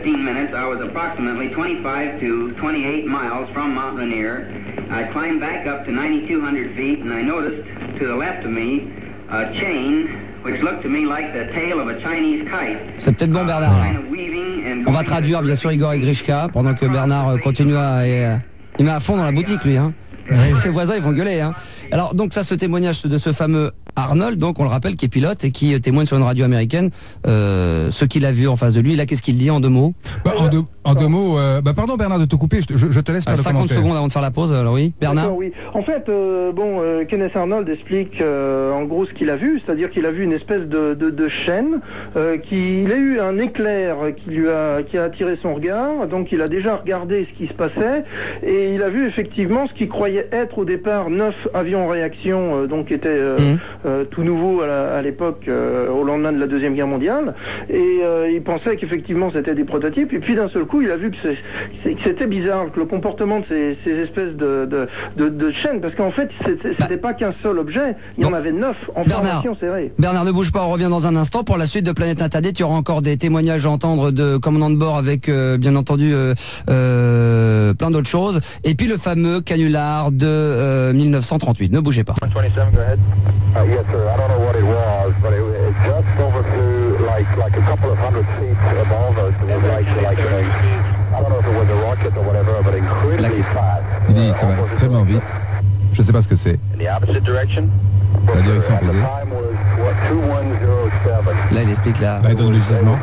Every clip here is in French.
15 minutes, I was approximately 25 to 28 miles from Mount Rainier. I climbed back up to 9,200 feet, and I noticed to the left of me a chain which looked to me like the tail of a Chinese kite. C'est peut-être bon, Bernard. Là. On va traduire bien sûr Igor et Grishka pendant que Bernard continue à... il met à fond dans la boutique, lui. Hein. Ses voisins, ils vont gueuler. Hein. Alors, donc ça, ce témoignage de ce fameux Arnold, donc on le rappelle, qui est pilote et qui témoigne sur une radio américaine, ce qu'il a vu en face de lui. Là, qu'est-ce qu'il dit en 2 mots? En deux mots, pardon Bernard de te couper, je te laisse faire le 50 commentaire. secondes avant de faire la pause, alors oui. Bernard. Oui. En fait, Kenneth Arnold explique en gros ce qu'il a vu, c'est-à-dire qu'il a vu une espèce de chaîne, qu'il a eu un éclair qui a attiré son regard, donc il a déjà regardé ce qui se passait, et il a vu effectivement ce qu'il croyait être au départ 9 avions en réaction, donc qui étaient tout nouveaux à l'époque, au lendemain de la Deuxième Guerre mondiale, et il pensait qu'effectivement c'était des prototypes, et puis d'un seul coup il a vu que c'était bizarre, que le comportement de ces espèces de chaînes, parce qu'en fait c'était pas qu'un seul objet, il y en avait 9 en formation serrée. Bernard, ne bouge pas, on revient dans un instant. Pour la suite de Planète Interdite, il y aura encore des témoignages à entendre de commandants de bord avec bien entendu plein d'autres choses, et puis le fameux canular de 1938. Ne bougez pas. 27, go ahead. Yes, sir. I don't know what it was, but it just overflew like a couple of 100 feet above us. It was like I don't know if it was a rocket or whatever, but incredibly fast. Il dit ça va extrêmement vite. Je sais pas ce que c'est. In the opposite direction. La direction opposée. Là, il explique la... Là, il donne le gisement.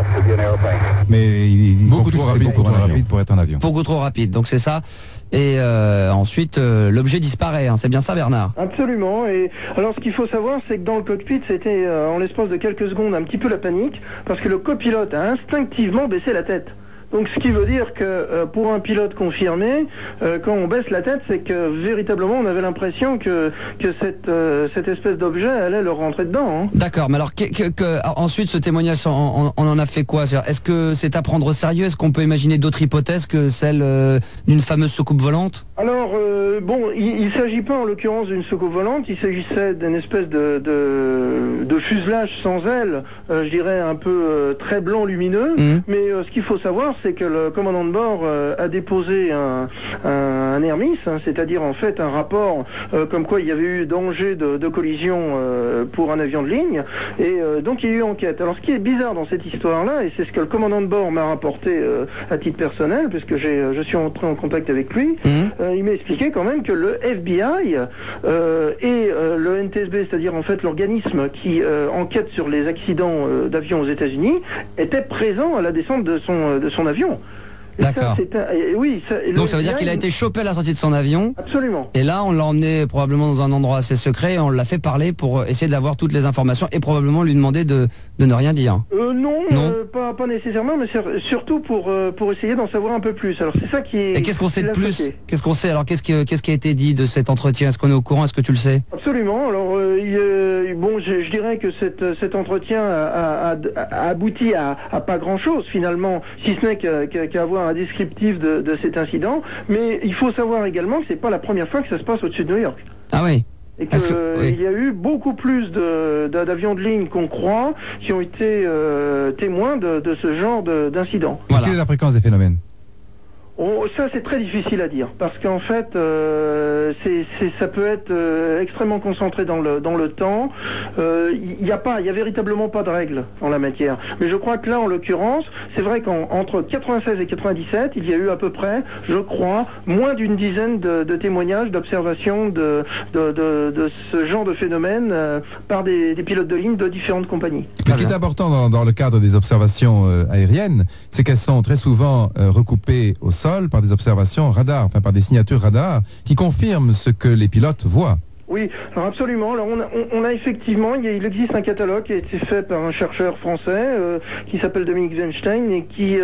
Mais il est beaucoup trop rapide pour être un avion. Beaucoup trop rapide, donc c'est ça. Et ensuite, l'objet disparaît, hein. C'est bien ça, Bernard? Absolument. Et alors, ce qu'il faut savoir, c'est que dans le cockpit, c'était en l'espace de quelques secondes un petit peu la panique, parce que le copilote a instinctivement baissé la tête. Donc ce qui veut dire que pour un pilote confirmé, quand on baisse la tête, c'est que véritablement on avait l'impression que cette espèce d'objet allait leur rentrer dedans. Hein. D'accord, mais alors ensuite ce témoignage, on en a fait quoi? Est-ce que c'est à prendre au sérieux? Est-ce qu'on peut imaginer d'autres hypothèses que celle d'une fameuse soucoupe volante? Alors, il ne s'agit pas en l'occurrence d'une soucoupe volante, il s'agissait d'une espèce de fuselage sans aile, je dirais un peu très blanc lumineux, mais ce qu'il faut savoir, c'est que le commandant de bord a déposé un ERMIS, hein, c'est-à-dire en fait un rapport comme quoi il y avait eu danger de collision pour un avion de ligne, et donc il y a eu enquête. Alors ce qui est bizarre dans cette histoire-là, et c'est ce que le commandant de bord m'a rapporté à titre personnel, puisque je suis entré en contact avec lui, il m'a expliqué quand même que le FBI et le NTSB, c'est-à-dire en fait l'organisme qui enquête sur les accidents d'avions aux États-Unis, étaient présents à la descente de son avion. D'accord. Donc ça veut dire qu'il a été chopé à la sortie de son avion. Absolument. Et là, on l'a emmené probablement dans un endroit assez secret et on l'a fait parler pour essayer d'avoir toutes les informations et probablement lui demander de ne rien dire. Non. Pas nécessairement, mais surtout pour essayer d'en savoir un peu plus. Alors c'est ça qui est... Et qu'est-ce qu'on sait de plus? Qu'est-ce qu'on sait? Alors qu'est-ce qui a été dit de cet entretien? Est-ce qu'on est au courant? Est-ce que tu le sais? Absolument. Alors je dirais que cet entretien a abouti à pas grand-chose finalement, si ce n'est qu'à avoir un descriptif de cet incident, mais il faut savoir également que c'est pas la première fois que ça se passe au-dessus de New York. Ah oui. Et qu'il y a eu beaucoup plus d'avions de ligne qu'on croit qui ont été témoins de ce genre d'incident. Voilà. Quelle est la fréquence des phénomènes? Ça c'est très difficile à dire parce qu'en fait ça peut être extrêmement concentré dans le temps. Il y a véritablement pas de règles en la matière. Mais je crois que là en l'occurrence, c'est vrai qu'entre 96 et 97, il y a eu à peu près, je crois, moins d'une dizaine de témoignages, d'observations de ce genre de phénomène par des pilotes de ligne de différentes compagnies. Ce qui est important dans le cadre des observations aériennes, c'est qu'elles sont très souvent recoupées au sol par des observations radar, enfin par des signatures radar qui confirment ce que les pilotes voient. Oui, alors absolument. Alors on a effectivement, il existe un catalogue qui a été fait par un chercheur français qui s'appelle Dominique Weinstein et qui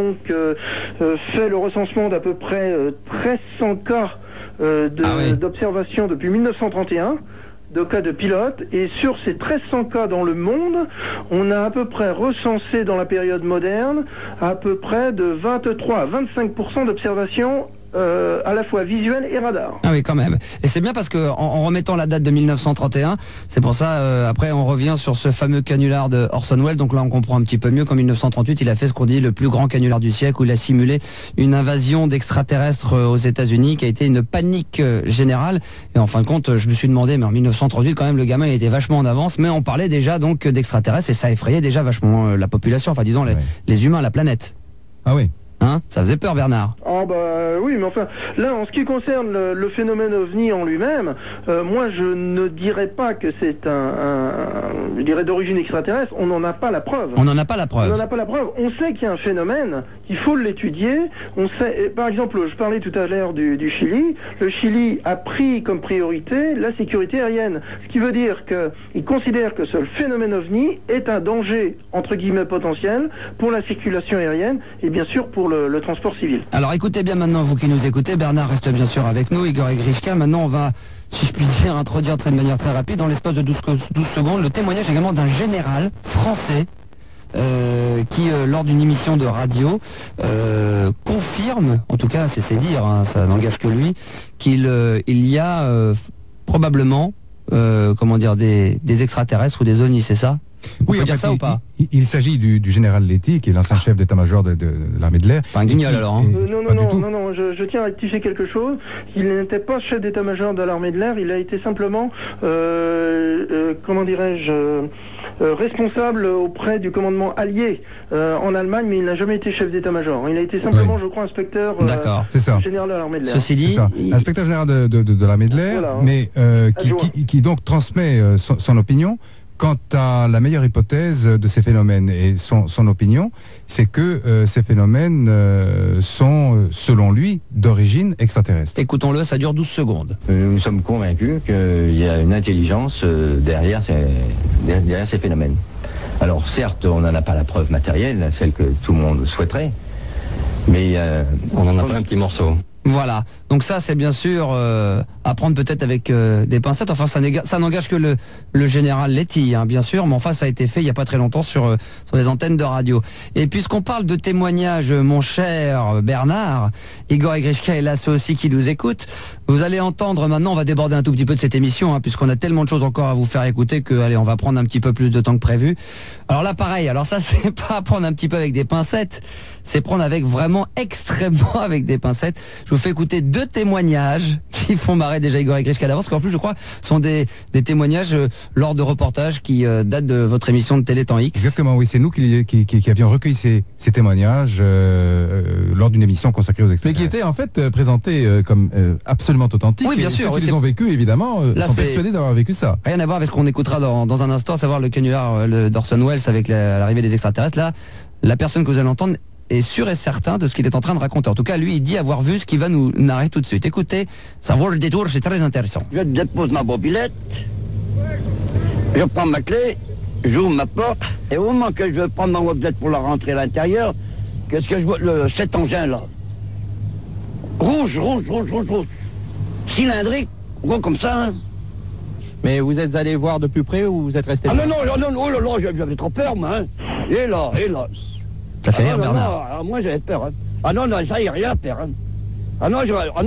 fait le recensement d'à peu près 1300 cas d'observation depuis 1931. De cas de pilotes, et sur ces 1300 cas dans le monde, on a à peu près recensé dans la période moderne à peu près de 23 à 25% d'observations à la fois visuel et radar. Ah oui, quand même. Et c'est bien parce que en remettant la date de 1931, c'est pour ça, après on revient sur ce fameux canular de Orson Welles, donc là on comprend un petit peu mieux qu'en 1938 il a fait ce qu'on dit le plus grand canular du siècle, où il a simulé une invasion d'extraterrestres aux États-Unis qui a été une panique générale. Et en fin de compte, je me suis demandé, mais en 1938 quand même le gamin il était vachement en avance, mais on parlait déjà donc d'extraterrestres et ça effrayait déjà vachement la population, enfin disons les humains, la planète. Ah oui. Hein, ça faisait peur, Bernard. Ah bah oui, mais enfin, là, en ce qui concerne le phénomène OVNI en lui-même, moi je ne dirais pas que c'est je dirais d'origine extraterrestre, on n'en a pas la preuve. On n'en a pas la preuve. On n'en a pas la preuve. On sait qu'il y a un phénomène, qu'il faut l'étudier. On sait, par exemple, je parlais tout à l'heure du Chili. Le Chili a pris comme priorité la sécurité aérienne. Ce qui veut dire qu'il considère que ce phénomène OVNI est un danger, entre guillemets, potentiel pour la circulation aérienne et bien sûr pour le transport civil. Alors écoutez bien maintenant, vous qui nous écoutez, Bernard reste bien sûr avec nous, Igor et Grishka. Maintenant on va, si je puis dire, introduire de manière très rapide, dans l'espace de 12 secondes, le témoignage également d'un général français qui, lors d'une émission de radio, confirme, en tout cas c'est dire, hein, ça n'engage que lui, qu'il y a probablement comment dire, des extraterrestres ou des ovnis, c'est ça? Oui, on peut dire ça ou pas? Il s'agit du général Letty, qui est l'ancien chef d'état-major de l'armée de l'air. Pas un guignol alors, hein. Non, je tiens à rectifier quelque chose. Il n'était pas chef d'état-major de l'armée de l'air, il a été simplement, comment dirais-je, responsable auprès du commandement allié en Allemagne, mais il n'a jamais été chef d'état-major. Il a été simplement, je crois, inspecteur général de l'armée de l'air. Ceci dit, inspecteur général de l'armée de l'air, voilà, mais qui donc transmet son opinion quant à la meilleure hypothèse de ces phénomènes. Et son opinion, c'est que ces phénomènes sont, selon lui, d'origine extraterrestre. Écoutons-le, ça dure 12 secondes. Nous sommes convaincus qu'il y a une intelligence derrière ces phénomènes. Alors certes, on n'en a pas la preuve matérielle, celle que tout le monde souhaiterait, mais on en a pas un petit morceau. Voilà, donc ça c'est bien sûr à prendre peut-être avec des pincettes, enfin ça n'engage que le général Letty, hein, bien sûr, mais enfin ça a été fait il n'y a pas très longtemps sur des antennes de radio. Et puisqu'on parle de témoignages, mon cher Bernard, Igor et Grishka est là, ceux aussi qui nous écoutent, vous allez entendre maintenant, on va déborder un tout petit peu de cette émission, hein, puisqu'on a tellement de choses encore à vous faire écouter que, allez, on va prendre un petit peu plus de temps que prévu. Alors là pareil, alors ça c'est pas prendre un petit peu avec des pincettes, c'est prendre avec vraiment extrêmement avec des pincettes. Je vous fais écouter 2 témoignages qui font marrer déjà Igor et Grishka d'avance, qu'en plus je crois sont des témoignages lors de reportages qui datent de votre émission de Télé Temps X. Exactement, oui, c'est nous qui avions recueilli ces témoignages lors d'une émission consacrée aux extraterrestres. Mais qui étaient en fait présentés comme absolument authentiques. Oui, bien sûr. Ceux qui les ont vécu, évidemment, sont persuadés d'avoir vécu ça. Rien à voir avec ce qu'on écoutera dans un instant, à savoir le canular d'Orson Welles avec l'arrivée des extraterrestres. Là, la personne que vous allez entendre est sûr et certain de ce qu'il est en train de raconter. En tout cas, lui, il dit avoir vu ce qui va nous narrer tout de suite. Écoutez, ça vaut le détour, c'est très intéressant. Je dépose ma mobilette, je prends ma clé, j'ouvre ma porte, et au moment que je veux prendre ma mobilette pour la rentrer à l'intérieur, qu'est-ce que je vois? Cet engin-là. Rouge. Cylindrique, gros comme ça, hein. Mais vous êtes allé voir de plus près ou vous êtes resté là? Non, oh là là, j'avais trop peur, moi, hein. Et là. Ça fait rire, Bernard. Non, moi j'avais peur, hein. Ah non, ça y est, rien à faire, hein. Non.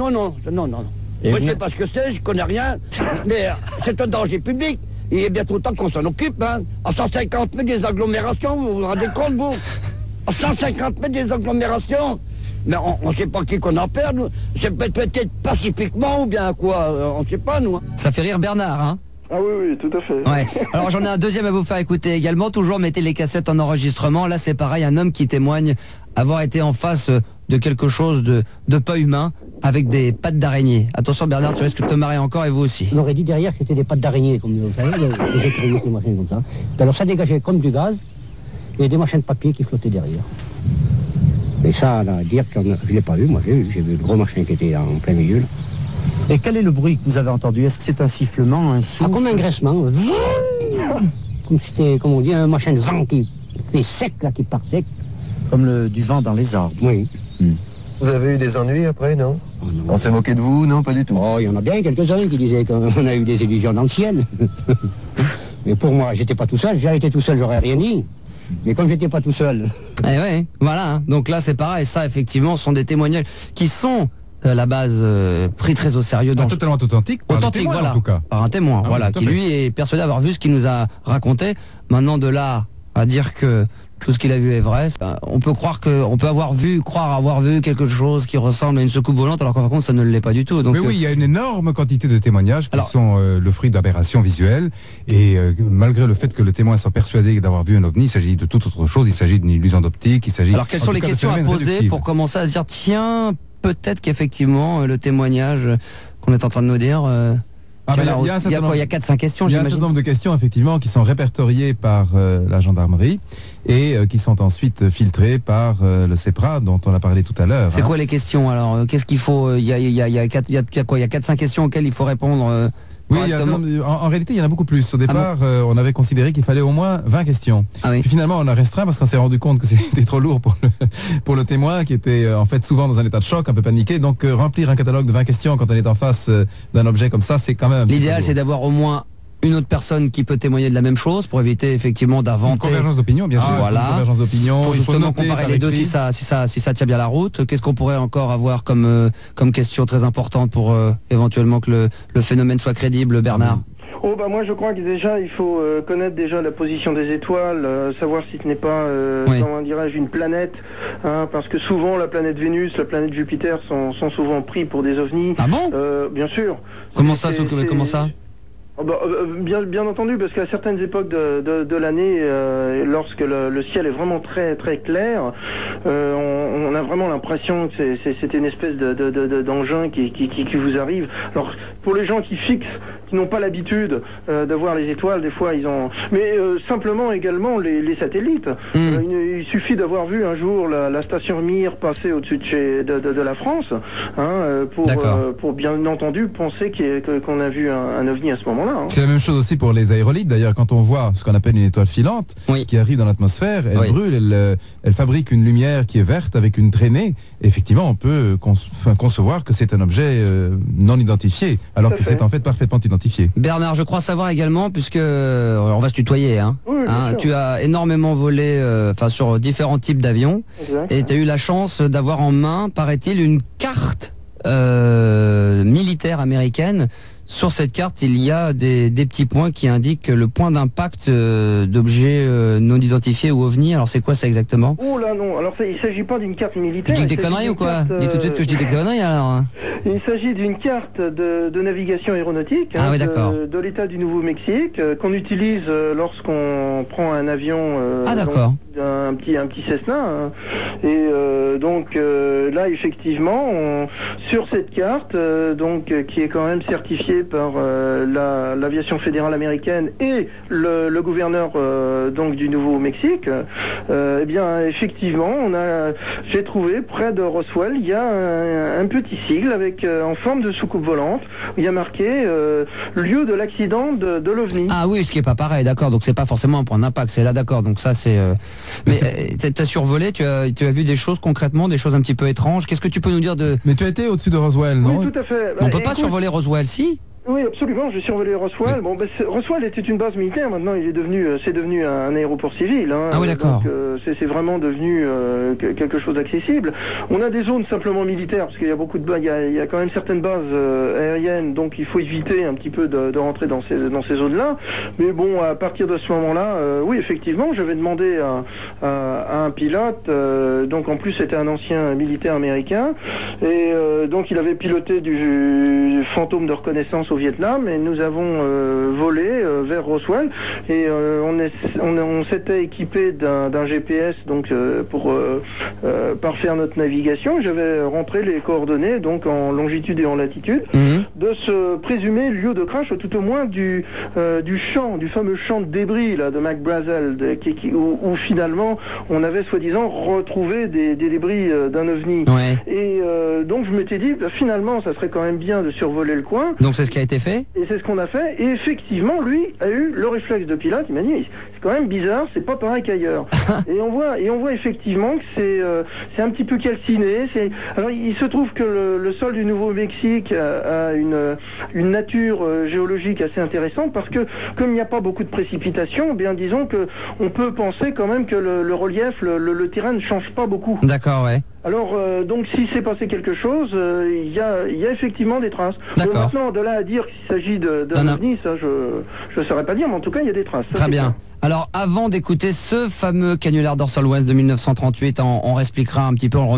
Et moi je sais pas ce que c'est, je connais rien, mais c'est un danger public. Il est bientôt temps qu'on s'en occupe, hein. À 150 mètres des agglomérations, vous vous rendez compte, vous? À 150 mètres des agglomérations. Mais on ne sait pas qui qu'on en perd, nous. C'est peut-être pacifiquement ou bien quoi, on ne sait pas, nous. Ça fait rire Bernard, hein? Ah oui, tout à fait. Ouais. Alors j'en ai un deuxième à vous faire écouter également. Toujours mettez les cassettes en enregistrement. Là c'est pareil, un homme qui témoigne avoir été en face de quelque chose de pas humain avec des pattes d'araignée. Attention Bernard, tu risques de te marrer encore et vous aussi. On aurait dit derrière que c'était des pattes d'araignée, comme vous savez, des écureuils, des machines comme ça. Puis alors ça dégageait comme du gaz et des machines de papier qui flottaient derrière. Mais ça, à dire que je ne l'ai pas vu, moi j'ai vu le gros machin qui était en plein milieu. Là. Et quel est le bruit que vous avez entendu? Est-ce que c'est un sifflement, un souffle? Ah, comme un graissement. Comme c'était, comme on dit, un machin de vent qui fait sec, là, qui part sec. Comme du vent dans les arbres. Oui. Vous avez eu des ennuis après, non? Oh, non. On s'est moqué de vous? Non, pas du tout. Oh, il y en a bien quelques-uns qui disaient qu'on a eu des illusions dans le ciel. Mais pour moi, j'étais pas tout seul. Si j'avais été tout seul, j'aurais rien dit. Mais comme j'étais pas tout seul... Eh ouais, voilà, hein. Donc là c'est pareil, ça effectivement sont des témoignages qui sont la base pris très au sérieux. Totalement authentique, par un témoin, voilà, en tout cas. Par un témoin, voilà, qui lui est persuadé d'avoir vu ce qu'il nous a raconté. Maintenant, de là à dire que tout ce qu'il a vu est vrai, on peut croire avoir vu quelque chose qui ressemble à une soucoupe volante, alors qu'en fin de compte, ça ne l'est pas du tout. Donc, mais oui, il y a une énorme quantité de témoignages qui sont le fruit d'aberrations visuelles, et malgré le fait que le témoin soit persuadé d'avoir vu un ovni, il s'agit de toute autre chose, il s'agit d'une illusion d'optique, il s'agit... Alors, quelles sont les questions à poser pour commencer à se dire, tiens, peut-être qu'effectivement, le témoignage qu'on est en train de nous dire... il y a 4-5 questions, il y a un certain nombre de questions, effectivement, qui sont répertoriées par la gendarmerie et qui sont ensuite filtrées par le CEPRA, dont on a parlé tout à l'heure. C'est quoi les questions, alors? Qu'est-ce qu'il faut? Il y a 4-5 questions auxquelles il faut répondre oui, en réalité, il y en a beaucoup plus. Au départ, on avait considéré qu'il fallait au moins 20 questions. Puis finalement, on a restreint parce qu'on s'est rendu compte que c'était trop lourd pour le témoin, qui était en fait souvent dans un état de choc, un peu paniqué. Donc remplir un catalogue de 20 questions quand on est en face d'un objet comme ça, c'est quand même... L'idéal, c'est d'avoir au moins une autre personne qui peut témoigner de la même chose pour éviter effectivement d'inventer. Une convergence d'opinion, bien sûr. Voilà. Une convergence d'opinion. Pour justement comparer les deux si ça tient bien la route. Qu'est-ce qu'on pourrait encore avoir comme question très importante pour éventuellement que le phénomène soit crédible, Bernard? Moi je crois que déjà il faut connaître déjà la position des étoiles, savoir si ce n'est pas comment dirais-je une planète, parce que souvent la planète Vénus, la planète Jupiter sont souvent pris pour des ovnis. Ah bon? Bien sûr. Comment ça? Bien entendu, parce qu'à certaines époques de l'année, lorsque le ciel est vraiment très très clair, on a vraiment l'impression que c'est une espèce d'engin qui vous arrive. Alors pour les gens qui n'ont pas l'habitude de voir les étoiles, des fois ils ont... Mais simplement également les satellites. Il suffit d'avoir vu un jour la station Mir passer au-dessus de la France, pour bien entendu penser qu'on a vu un ovni à ce moment-là. C'est la même chose aussi pour les aérolites. D'ailleurs, quand on voit ce qu'on appelle une étoile filante qui arrive dans l'atmosphère, elle brûle, elle fabrique une lumière qui est verte avec une traînée. Et effectivement, on peut concevoir que c'est un objet non identifié, alors que c'est en fait parfaitement identifié. Bernard, je crois savoir également, puisque on va se tutoyer, tu as énormément volé sur différents types d'avions, et tu as eu la chance d'avoir en main, paraît-il, une carte militaire américaine. Sur cette carte, il y a des petits points qui indiquent le point d'impact d'objets non identifiés ou ovnis. Alors c'est quoi ça exactement? Oh là non, alors il ne s'agit pas d'une carte militaire. Tu dis des conneries ou quoi? Dis tout de suite que je dis des conneries alors. Il s'agit d'une carte de navigation aéronautique de l'État du Nouveau-Mexique qu'on utilise lorsqu'on prend un avion, un petit Cessna. Et donc là effectivement, sur cette carte, qui est quand même certifiée par l'aviation fédérale américaine et le gouverneur du Nouveau-Mexique, effectivement j'ai trouvé près de Roswell il y a un petit sigle avec en forme de soucoupe volante où il y a marqué lieu de l'accident de l'OVNI. Ah oui, ce qui est pas pareil, d'accord, donc c'est pas forcément un point d'impact, c'est là, d'accord, donc ça c'est... Mais tu as survolé, tu as vu des choses concrètement, des choses un petit peu étranges, qu'est-ce que tu peux nous dire de... Mais tu as été au-dessus de Roswell, non? Oui, tout à fait. On peut pas survoler Roswell, si? Oui, absolument, j'ai survolé Roswell. Roswell était une base militaire, maintenant c'est devenu un aéroport civil. Ah oui, d'accord. Donc c'est vraiment devenu quelque chose d'accessible. On a des zones simplement militaires, parce qu'il y a beaucoup de bases, il y a quand même certaines bases aériennes, donc il faut éviter un petit peu de rentrer dans ces zones-là. Mais bon, à partir de ce moment-là, oui, effectivement, j'avais demandé à un pilote, donc en plus c'était un ancien militaire américain, et donc il avait piloté du fantôme de reconnaissance au Vietnam, et nous avons volé vers Roswell, et on s'était équipé d'un GPS pour parfaire notre navigation. J'avais rentré les coordonnées donc en longitude et en latitude de ce présumé lieu de crash, tout au moins du fameux champ de débris là, de McBrazel, où finalement on avait soi-disant retrouvé des débris d'un ovni. Et donc je m'étais dit finalement ça serait quand même bien de survoler le coin. Donc c'est ce qui a été fait? Et c'est ce qu'on a fait, et effectivement lui a eu le réflexe de pilote. Il m'a dit c'est quand même bizarre, c'est pas pareil qu'ailleurs. et on voit effectivement que c'est un petit peu calciné. Alors il se trouve que le sol du Nouveau-Mexique a une une nature géologique assez intéressante parce que comme il n'y a pas beaucoup de précipitations, bien disons que on peut penser quand même que le relief, le terrain ne change pas beaucoup. D'accord, ouais. Alors, donc, s'il s'est passé quelque chose, il y a effectivement des traces. Maintenant, de là à dire qu'il s'agit d'un ovni, ça, je ne saurais pas dire, mais en tout cas, il y a des traces. Ça, très bien. Clair. Alors, avant d'écouter ce fameux canular dorsal West de 1938, on réexpliquera un petit peu, on le